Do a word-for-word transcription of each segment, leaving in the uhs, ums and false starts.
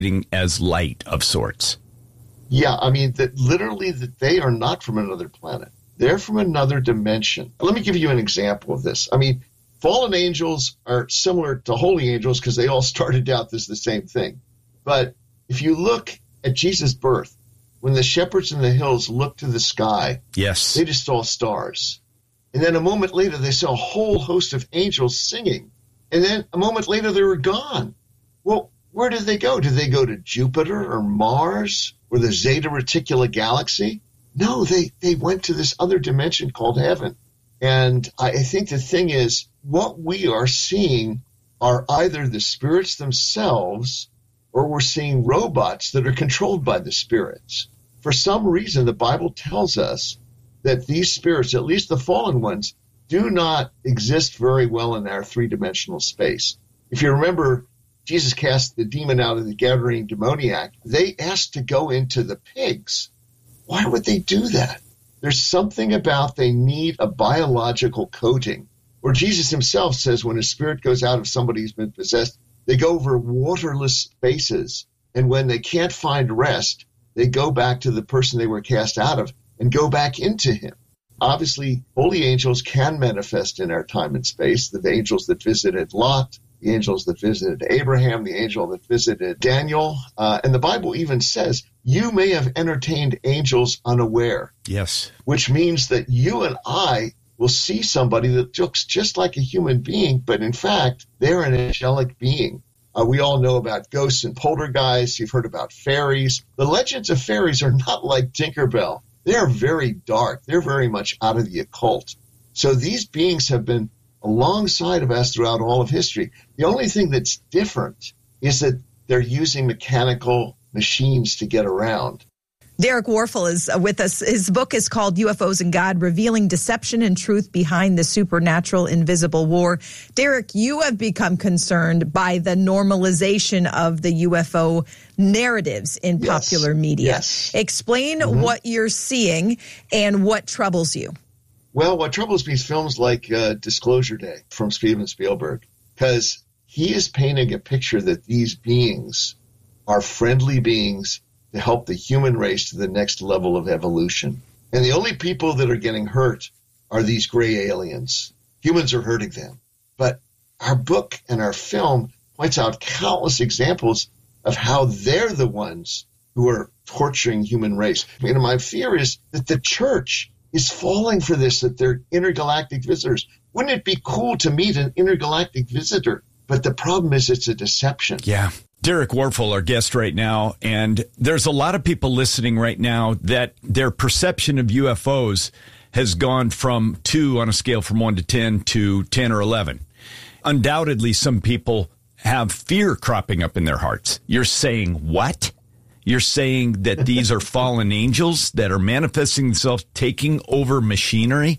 as light of sorts. Yeah, I mean, that literally that they are not from another planet. They're from another dimension. Let me give you an example of this. I mean, fallen angels are similar to holy angels because they all started out as the same thing. But if you look at Jesus' birth, when the shepherds in the hills looked to the sky, yes, they just saw stars. And then a moment later, they saw a whole host of angels singing. And then a moment later, they were gone. Well, where did they go? Did they go to Jupiter or Mars or the Zeta Reticuli galaxy? No, they, they went to this other dimension called heaven. And I think the thing is, what we are seeing are either the spirits themselves or we're seeing robots that are controlled by the spirits. For some reason, the Bible tells us that these spirits, at least the fallen ones, do not exist very well in our three-dimensional space. If you remember, Jesus cast the demon out of the Gadarene demoniac. They asked to go into the pigs. Why would they do that? There's something about they need a biological coating. Or Jesus himself says when a spirit goes out of somebody who's been possessed, they go over waterless spaces. And when they can't find rest, they go back to the person they were cast out of and go back into him. Obviously, holy angels can manifest in our time and space. The angels that visited Lot, the angels that visited Abraham, the angel that visited Daniel. Uh, and the Bible even says, you may have entertained angels unaware. Yes. Which means that you and I will see somebody that looks just like a human being, but in fact, they're an angelic being. Uh, we all know about ghosts and poltergeists. You've heard about fairies. The legends of fairies are not like Tinkerbell. They're very dark. They're very much out of the occult. So these beings have been alongside of us throughout all of history. The only thing that's different is that they're using mechanical machines to get around. Derek Warfel is with us. His book is called U F Os and God, Revealing Deception and Truth Behind the Supernatural Invisible War. Derek, you have become concerned by the normalization of the U F O narratives in yes. popular media. Yes. Explain mm-hmm. what you're seeing and what troubles you. Well, what troubles me is films like uh, Disclosure Day from Steven Spielberg, because he is painting a picture that these beings are friendly beings to help the human race to the next level of evolution. And the only people that are getting hurt are these gray aliens. Humans are hurting them. But our book and our film points out countless examples of how they're the ones who are torturing human race. I mean, my fear is that the church is falling for this, that they're intergalactic visitors. Wouldn't it be cool to meet an intergalactic visitor? But the problem is it's a deception. Yeah. Derek Warfel, our guest right now, and there's a lot of people listening right now that their perception of U F Os has gone from two on a scale from one to ten to ten or eleven. Undoubtedly, some people have fear cropping up in their hearts. You're saying what? You're saying that these are fallen angels that are manifesting themselves, taking over machinery?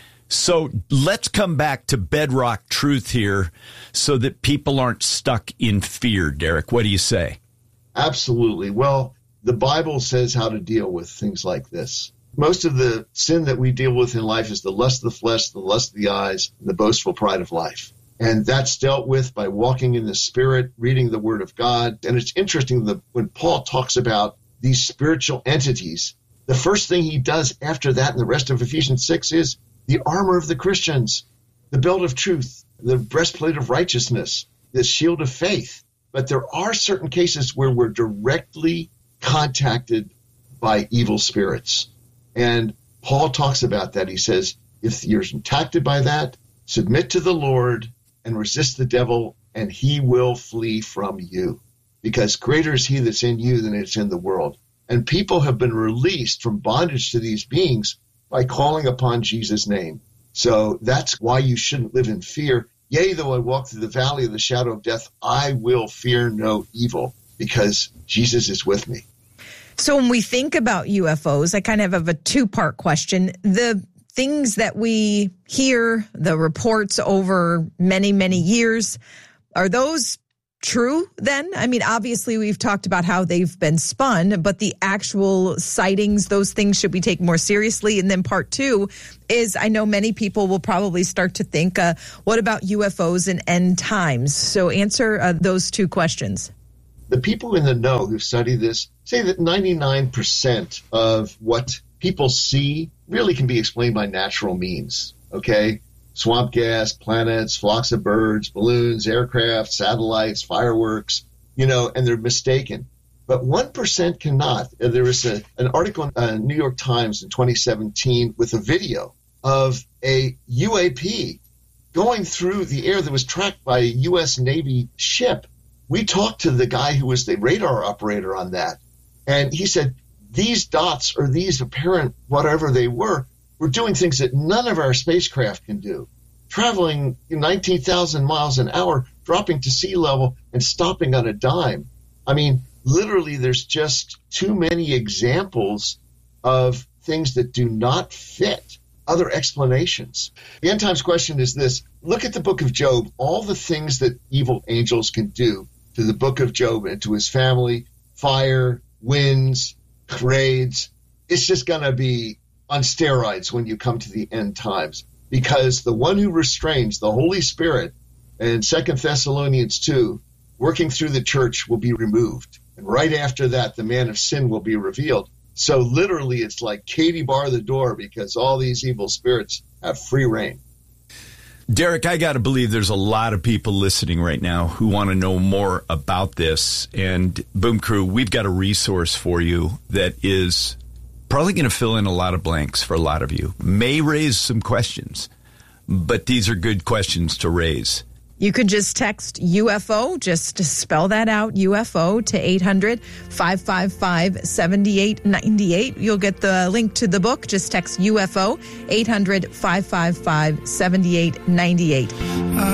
So let's come back to bedrock truth here so that people aren't stuck in fear, Derek. What do you say? Absolutely. Well, the Bible says how to deal with things like this. Most of the sin that we deal with in life is the lust of the flesh, the lust of the eyes, and the boastful pride of life. And that's dealt with by walking in the Spirit, reading the Word of God. And it's interesting that when Paul talks about these spiritual entities, the first thing he does after that in the rest of Ephesians six is the armor of the Christians, the belt of truth, the breastplate of righteousness, the shield of faith. But there are certain cases where we're directly contacted by evil spirits. And Paul talks about that. He says, if you're contacted by that, submit to the Lord and resist the devil, and he will flee from you. Because greater is he that's in you than it's in the world. And people have been released from bondage to these beings by calling upon Jesus' name. So that's why you shouldn't live in fear. Yea, though I walk through the valley of the shadow of death, I will fear no evil, because Jesus is with me. So when we think about U F Os, I kind of have a two-part question. The things that we hear, the reports over many, many years, are those true then? I mean, obviously we've talked about how they've been spun, but the actual sightings, those things should we take more seriously? And then part two is, I know many people will probably start to think, uh, what about U F Os and end times? So answer uh, those two questions. the people in the know who study this say that ninety-nine percent of what people see really can be explained by natural means, okay? Swamp gas, planets, flocks of birds, balloons, aircraft, satellites, fireworks, you know, and they're mistaken. But one percent cannot. There was a, an article in uh, New York Times in twenty seventeen with a video of a U A P going through the air that was tracked by a U S Navy ship. We talked to the guy who was the radar operator on that, and he said these dots or these apparent whatever they were were doing things that none of our spacecraft can do, traveling nineteen thousand miles an hour, dropping to sea level and stopping on a dime. I mean, literally, there's just too many examples of things that do not fit other explanations. The end times question is this. Look at the book of Job, all the things that evil angels can do to the book of Job and to his family, fire, winds, raids. It's just going to be on steroids when you come to the end times, because the one who restrains, the Holy Spirit, in Second Thessalonians two, working through the church, will be removed. And right after that, the man of sin will be revealed. So literally, it's like Katie bar the door, because all these evil spirits have free reign. Derek, I got to believe there's a lot of people listening right now who want to know more about this. And Boom Crew, we've got a resource for you that is probably going to fill in a lot of blanks for a lot of you. May raise some questions, but these are good questions to raise. You could just text U F O, just to spell that out, U F O, to eight hundred, five five five, seven eight nine eight. You'll get the link to the book. Just text U F O, eight hundred, five five five, seven eight nine eight.